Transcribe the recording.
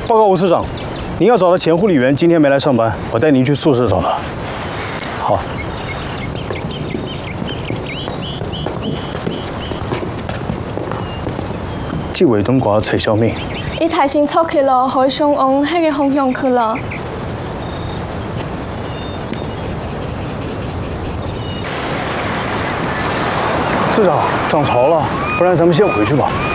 报告吴市长，您要找的前护理员今天没来上班，我带您去宿舍找他。好。纪委东寡蔡小敏， 伊提前出去了，可以上往迄个方向去了。 市长涨潮了，不然咱们先回去吧。